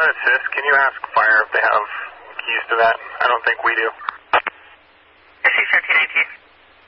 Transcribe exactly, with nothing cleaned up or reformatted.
assist, can you ask fire if they have keys to that? I don't think we do.